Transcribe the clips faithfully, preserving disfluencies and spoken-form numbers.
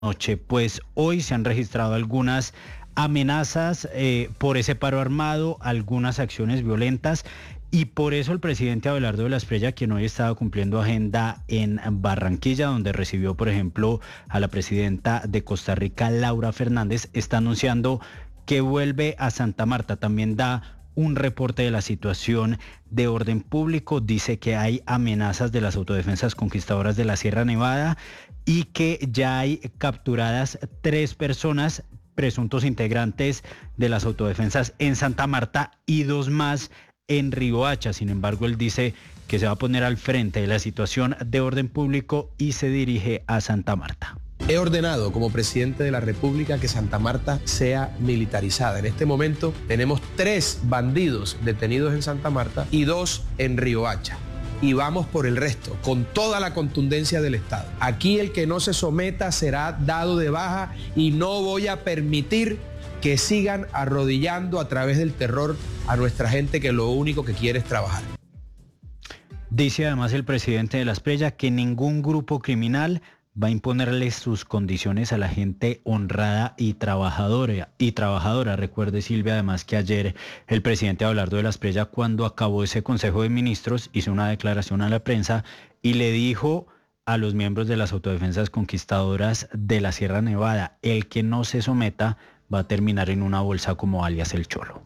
noche, pues hoy se han registrado algunas amenazas eh, por ese paro armado, algunas acciones violentas, y por eso el presidente Abelardo de la Espriella, quien hoy estaba cumpliendo agenda en Barranquilla, donde recibió, por ejemplo, a la presidenta de Costa Rica, Laura Fernández, está anunciando que vuelve a Santa Marta. También da un reporte de la situación de orden público, dice que hay amenazas de las autodefensas conquistadoras de la Sierra Nevada y que ya hay capturadas tres personas, presuntos integrantes de las autodefensas en Santa Marta, y dos más en Riohacha. Sin embargo, él dice que se va a poner al frente de la situación de orden público y se dirige a Santa Marta. He ordenado como presidente de la República que Santa Marta sea militarizada. En este momento tenemos tres bandidos detenidos en Santa Marta y dos en Riohacha. Y vamos por el resto, con toda la contundencia del Estado. Aquí el que no se someta será dado de baja y no voy a permitir que sigan arrodillando a través del terror a nuestra gente que lo único que quiere es trabajar. Dice además el presidente de la Espriella que ningún grupo criminal va a imponerle sus condiciones a la gente honrada y trabajadora. Y trabajadora. Recuerde, Silvia, además que ayer el presidente Abelardo de la Espriella, cuando acabó ese Consejo de Ministros, hizo una declaración a la prensa y le dijo a los miembros de las autodefensas conquistadoras de la Sierra Nevada: el que no se someta va a terminar en una bolsa como alias el Cholo.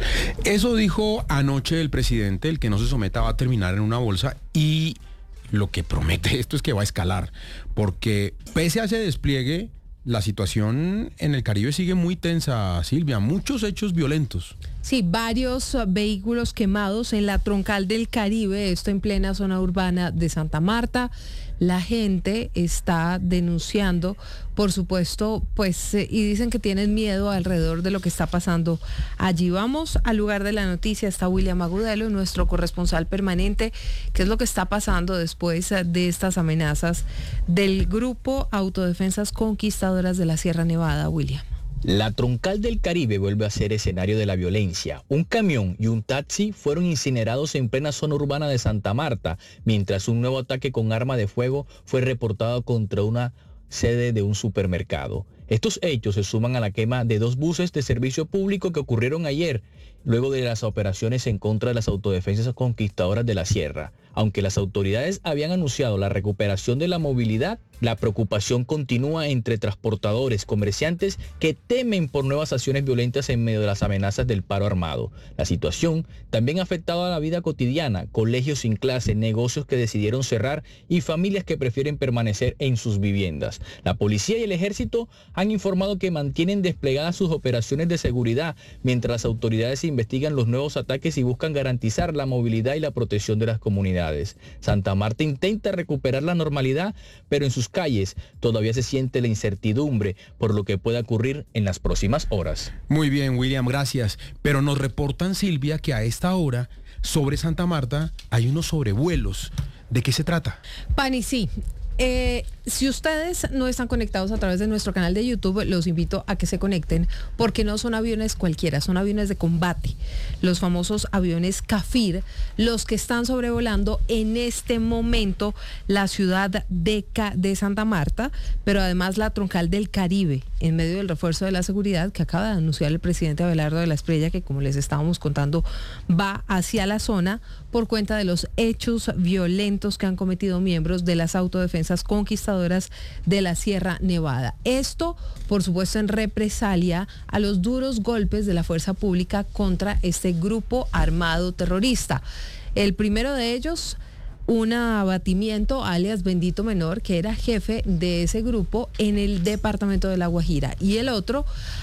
Eso dijo anoche el presidente: el que no se someta va a terminar en una bolsa, y lo que promete esto es que va a escalar, porque pese a ese despliegue, la situación en el Caribe sigue muy tensa, Silvia, muchos hechos violentos. Sí, varios vehículos quemados en la troncal del Caribe, esto en plena zona urbana de Santa Marta. La gente está denunciando, por supuesto, pues, eh, y dicen que tienen miedo alrededor de lo que está pasando allí. Vamos al lugar de la noticia, está William Agudelo, nuestro corresponsal permanente. ¿Qué es lo que está pasando después de estas amenazas del grupo Autodefensas Conquistadoras de la Sierra Nevada, William? La troncal del Caribe vuelve a ser escenario de la violencia. Un camión y un taxi fueron incinerados en plena zona urbana de Santa Marta, mientras un nuevo ataque con arma de fuego fue reportado contra una sede de un supermercado. Estos hechos se suman a la quema de dos buses de servicio público que ocurrieron ayer, luego de las operaciones en contra de las autodefensas conquistadoras de la Sierra. Aunque las autoridades habían anunciado la recuperación de la movilidad, la preocupación continúa entre transportadores, comerciantes que temen por nuevas acciones violentas en medio de las amenazas del paro armado. La situación también ha afectado a la vida cotidiana: colegios sin clase, negocios que decidieron cerrar y familias que prefieren permanecer en sus viviendas. La policía y el ejército han informado que mantienen desplegadas sus operaciones de seguridad, mientras las autoridades investigan los nuevos ataques y buscan garantizar la movilidad y la protección de las comunidades. Santa Marta intenta recuperar la normalidad, pero en sus calles todavía se siente la incertidumbre por lo que pueda ocurrir en las próximas horas. Muy bien, William, gracias. Pero nos reportan, Silvia, que a esta hora sobre Santa Marta hay unos sobrevuelos. ¿De qué se trata? Pani, sí. Eh, si ustedes no están conectados a través de nuestro canal de YouTube, los invito a que se conecten, porque no son aviones cualquiera, son aviones de combate, los famosos aviones Kafir, los que están sobrevolando en este momento la ciudad de, Ca- de Santa Marta, pero además la troncal del Caribe, en medio del refuerzo de la seguridad que acaba de anunciar el presidente Abelardo de la Espriella, que, como les estábamos contando, va hacia la zona por cuenta de los hechos violentos que han cometido miembros de las autodefensas conquistadoras de la Sierra Nevada. Esto, por supuesto, en represalia a los duros golpes de la fuerza pública contra este grupo armado terrorista. El primero de ellos, un abatimiento alias Bendito Menor, que era jefe de ese grupo en el departamento de La Guajira, y el otro,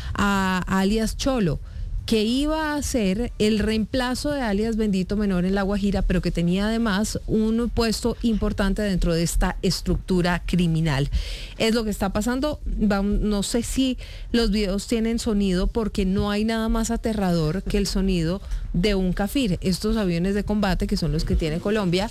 a, alias Cholo, que iba a ser el reemplazo de alias Bendito Menor en La Guajira, pero que tenía además un puesto importante dentro de esta estructura criminal. Es lo que está pasando. No sé si los videos tienen sonido, porque no hay nada más aterrador que el sonido de un Kafir, estos aviones de combate que son los que tiene Colombia,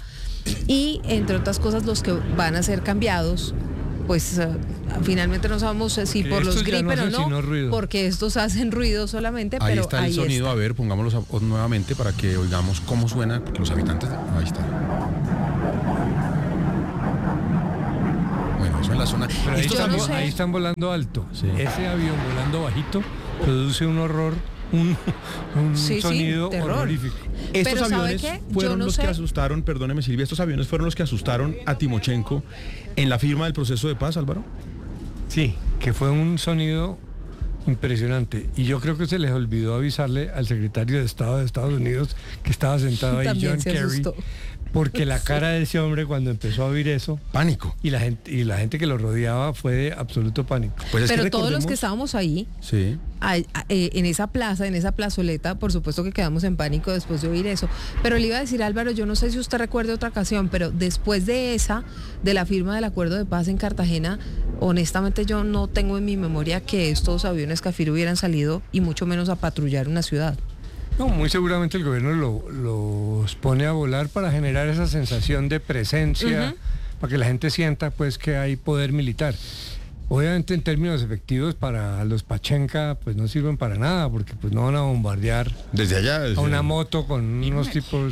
y entre otras cosas los que van a ser cambiados. Pues uh, finalmente no sabemos si porque por los Gripen o no, porque estos hacen ruido solamente, ahí pero está el ahí sonido, está. A ver, pongámoslo nuevamente para que oigamos cómo suena, porque los habitantes, de... ahí está. Bueno, eso en la zona. Pero ahí, Estos están, no aviones- sé. ahí están volando alto. Sí. Ese avión volando bajito produce un horror, un, un Sí, sí, sonido terror. horrorífico. Estos Pero ¿sabe aviones qué? Yo fueron no los sé. que asustaron, perdóneme Silvia, estos aviones fueron los que asustaron a Timochenko en la firma del proceso de paz, Álvaro. Sí, que fue un sonido impresionante. Y yo creo que se les olvidó avisarle al secretario de Estado de Estados Unidos que estaba sentado ahí, También John se Kerry, asustó. porque la cara de ese hombre cuando empezó a oír eso Pánico. y la gente y la gente que lo rodeaba fue de absoluto pánico. Pues es que Pero todos los recordemos- que estábamos ahí, Sí. a- a- eh, en esa plaza, en esa plazoleta, por supuesto que quedamos en pánico después de oír eso. Pero le iba a decir, Álvaro, yo no sé si usted recuerda otra ocasión, pero después de esa, de la firma del acuerdo de paz en Cartagena, honestamente yo no tengo en mi memoria que estos aviones Cafir hubieran salido y mucho menos a patrullar una ciudad. No, muy seguramente el gobierno lo- los pone a volar para generar esa sensación de presencia, Ujú. para que la gente sienta pues que hay poder militar. Obviamente en términos efectivos para los Pachenka pues no sirven para nada, porque pues no van a bombardear Desde allá. desde- a una moto con unos tipos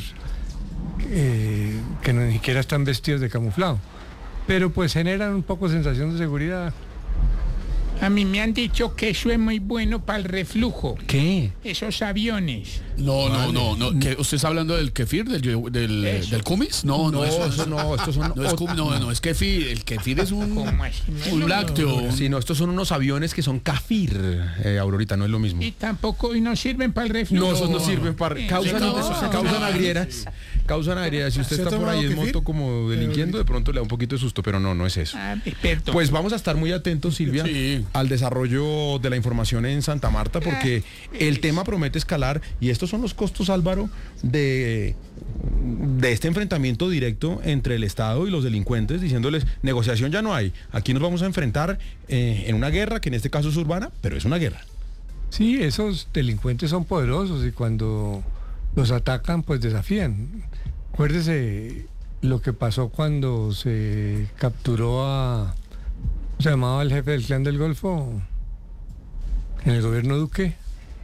eh, que no, ni siquiera están vestidos de camuflado. Pero pues generan un poco sensación de seguridad. A mí me han dicho que eso es muy bueno para el reflujo. ¿Qué? Esos aviones. No, no, no, no. ¿Qué, ¿Usted está hablando del kefir, del, del, Eso. del kumis? No, no, No, eso, eso no, estos son no es kumis, no, no, es kefir. El kefir es un, ¿Cómo así? No, un no, lácteo. no. Sí, no, estos son unos aviones que son Cafir, eh, Aurorita, no es lo mismo. Y tampoco y no sirven para el reflujo. No, esos no sirven para... Sí, Causan, no, esos no, causan no. agrieras. Causan agrieras. Si usted ¿Se ha está por tomado ahí en kefir? moto como delinquiendo, de pronto le da un poquito de susto, pero no, no es eso. Ah, experto. Pues vamos a estar muy atentos, Silvia, Sí. al desarrollo de la información en Santa Marta, porque el tema promete escalar y estos son los costos, Álvaro, de, de este enfrentamiento directo entre el Estado y los delincuentes, diciéndoles, negociación ya no hay, aquí nos vamos a enfrentar eh, en una guerra, que en este caso es urbana, pero es una guerra. Sí, esos delincuentes son poderosos y cuando los atacan, pues desafían. Acuérdese lo que pasó cuando se capturó a... ¿cómo se llamaba el jefe del clan del Golfo? En el gobierno Duque.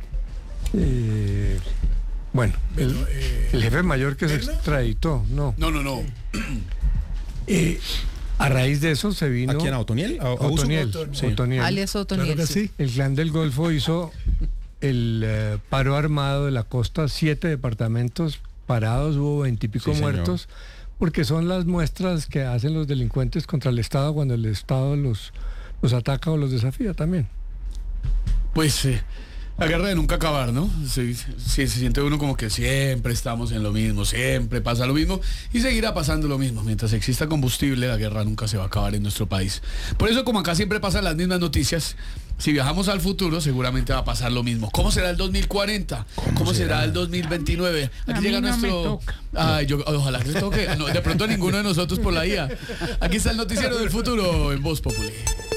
Eh, bueno, el, el jefe mayor que se extraditó, no. No, no, no. Eh, a raíz de eso se vino... ¿A quién? ¿A Otoniel? ¿A- a Uso? Otoniel, Sí. Otoniel. Alias Otoniel. Claro que sí. sí. El clan del Golfo hizo el eh, paro armado de la costa, siete departamentos parados, hubo veintipico Sí, señor. muertos, porque son las muestras que hacen los delincuentes contra el Estado cuando el Estado los, los ataca o los desafía también. Pues eh, la guerra de nunca acabar, ¿no? Sí, sí, se siente uno como que siempre estamos en lo mismo, siempre pasa lo mismo y seguirá pasando lo mismo. Mientras exista combustible, la guerra nunca se va a acabar en nuestro país. Por eso, como acá siempre pasan las mismas noticias, si viajamos al futuro, seguramente va a pasar lo mismo. ¿Cómo será el dos mil cuarenta? ¿Cómo, será el dos mil veintinueve? Aquí A mí llega no me nuestro... toca. Ay, yo, ojalá que le toque. No, de pronto a ninguno de nosotros por la I A. Aquí está el noticiero del futuro en Voz Populi.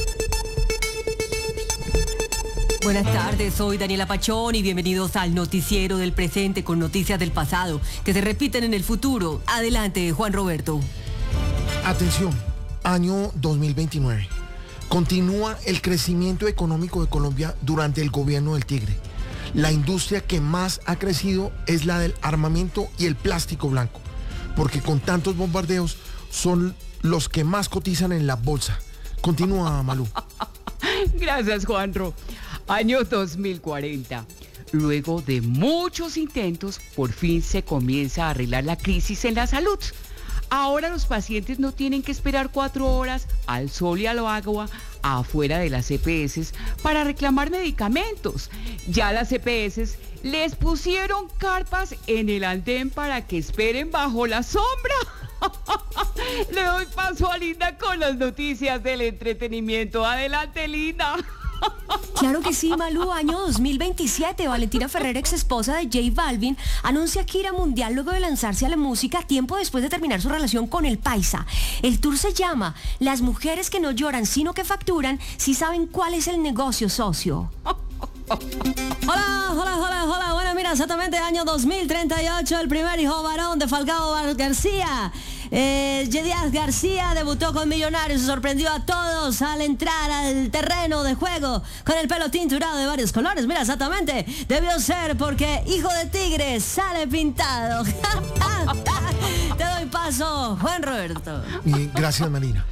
Buenas tardes, soy Daniela Pachón y bienvenidos al noticiero del presente con noticias del pasado que se repiten en el futuro. Adelante, Juan Roberto. Atención, año dos mil veintinueve. Continúa el crecimiento económico de Colombia durante el gobierno del Tigre. La industria que más ha crecido es la del armamento y el plástico blanco, porque con tantos bombardeos son los que más cotizan en la bolsa. Continúa, Malú. Gracias, Juanro. Año dos mil cuarenta. Luego de muchos intentos, por fin se comienza a arreglar la crisis en la salud. Ahora los pacientes no tienen que esperar cuatro horas al sol y al agua afuera de las E P S para reclamar medicamentos. Ya las E P S les pusieron carpas en el andén para que esperen bajo la sombra. Le doy paso a Linda con las noticias del entretenimiento. Adelante, Linda. Claro que sí, Malú, año dos mil veintisiete. Valentina Ferrer, ex esposa de J Balvin, anuncia gira mundial luego de lanzarse a la música tiempo después de terminar su relación con el Paisa. El tour se llama Las mujeres que no lloran sino que facturan si saben cuál es el negocio, socio. Hola, hola, hola, hola. Bueno, mira, exactamente año dos mil treinta y ocho, el primer hijo varón de Falcao García. Eh, Yediaz García debutó con Millonarios y sorprendió a todos al entrar al terreno de juego con el pelo tinturado de varios colores. Mira, exactamente, debió ser porque hijo de tigre sale pintado. Te doy paso, Juan Roberto. Y gracias, Marina.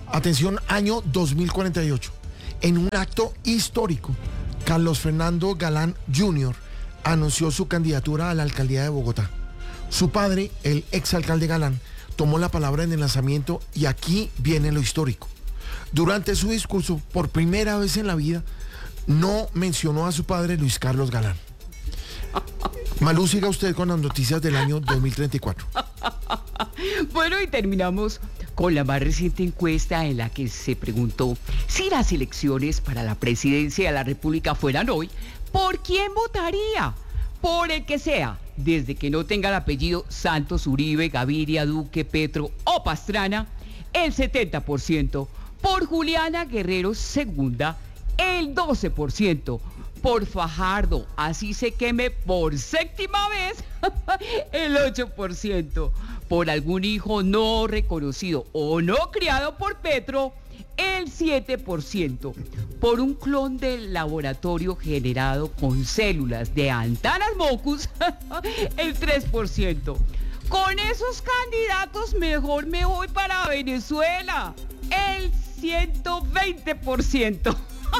Atención, año dos mil cuarenta y ocho. En un acto histórico, Carlos Fernando Galán junior anunció su candidatura a la alcaldía de Bogotá. Su padre, el exalcalde Galán, tomó la palabra en el lanzamiento y aquí viene lo histórico. Durante su discurso, por primera vez en la vida, no mencionó a su padre Luis Carlos Galán. Malú, siga usted con las noticias del año dos mil treinta y cuatro. Bueno, y terminamos con la más reciente encuesta en la que se preguntó si las elecciones para la presidencia de la República fueran hoy, ¿por quién votaría? Por el que sea, desde que no tenga el apellido Santos, Uribe, Gaviria, Duque, Petro o Pastrana, el setenta por ciento. Por Juliana Guerrero segunda, el doce por ciento. Por Fajardo, así se queme por séptima vez, el ocho por ciento. Por algún hijo no reconocido o no criado por Petro, el siete por ciento. Por un clon del laboratorio generado con células de Antanas mocus, el tres por ciento. Con esos candidatos mejor me voy para Venezuela, el ciento veinte por ciento.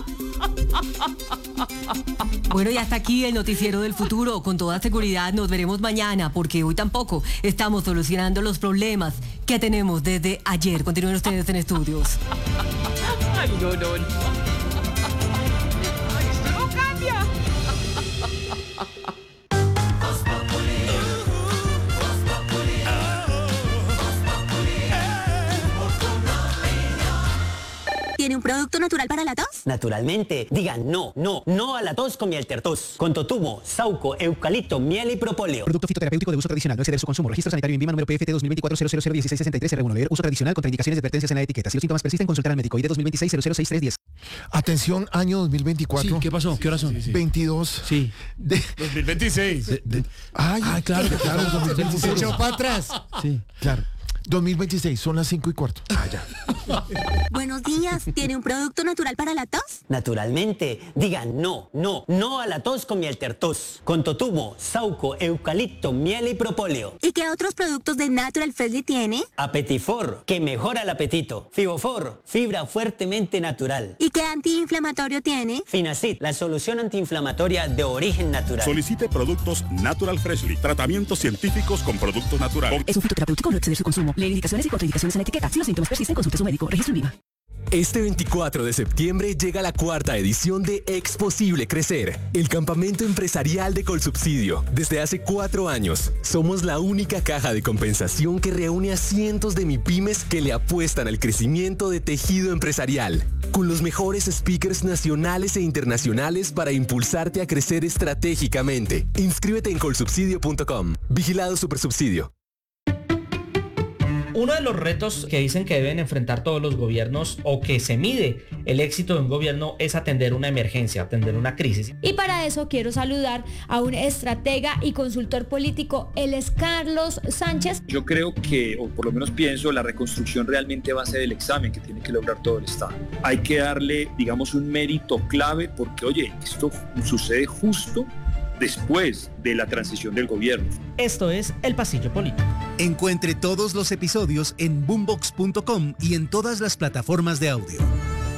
Bueno, y hasta aquí el noticiero del futuro. Con toda seguridad nos veremos mañana, porque hoy tampoco estamos solucionando los problemas que tenemos desde ayer. Continúen ustedes en estudios. Ay, no, no, no. Ay, esto no cambia. ¿Tiene un producto natural para la tos? Naturalmente. Digan no, no, no a la tos con miel tertos. Con totumo, sauco, eucalipto, miel y propóleo. Producto fitoterapéutico de uso tradicional. No exceder su consumo. Registro sanitario en INVIMA número P F T dos mil veinticuatro cero cero cero dieciséis sesenta y tres R uno. Leer uso tradicional. Contraindicaciones y advertencias en la etiqueta. Si los síntomas persisten, consultar al médico. I D dos mil veintiséis cero cero seis tres diez. Atención, año dos mil veinticuatro. Sí, ¿qué pasó? ¿Qué horas son? Sí, sí. veintidós. Sí. De... dos mil veintiséis. De, de... Ay, ah, claro, claro. dos mil veintiséis. Se echó para atrás. Sí, claro. dos mil veintiséis, son las cinco y cuarto. Ah, ya. Buenos días, ¿tiene un producto natural para la tos? Naturalmente. Digan no, no, no a la tos con miel tertos. Con totumo, sauco, eucalipto, miel y propóleo. ¿Y qué otros productos de Natural Freshly tiene? Apetifor, que mejora el apetito. Fibofor, fibra fuertemente natural. ¿Y qué antiinflamatorio tiene? Finacid, la solución antiinflamatoria de origen natural. Solicite productos Natural Freshly. Tratamientos científicos con productos naturales. Es un fitoterapéutico, no exceder su consumo. Leer indicaciones y contraindicaciones en la etiqueta. Si los síntomas persisten, consulte a su médico. Registro INVIMA. Este veinticuatro de septiembre llega la cuarta edición de Ex Posible Crecer, el campamento empresarial de Colsubsidio. Desde hace cuatro años, somos la única caja de compensación que reúne a cientos de MIPYMES que le apuestan al crecimiento de tejido empresarial, con los mejores speakers nacionales e internacionales para impulsarte a crecer estratégicamente. Inscríbete en colsubsidio punto com. Vigilado Supersubsidio. Uno de los retos que dicen que deben enfrentar todos los gobiernos o que se mide el éxito de un gobierno es atender una emergencia, atender una crisis. Y para eso quiero saludar a un estratega y consultor político, él es Carlos Sánchez. Yo creo que, o por lo menos pienso, la reconstrucción realmente va a ser el examen que tiene que lograr todo el Estado. Hay que darle, digamos, un mérito clave porque, oye, esto sucede justo después de la transición del gobierno. Esto es El Pasillo Político. Encuentre todos los episodios en boombox punto com y en todas las plataformas de audio.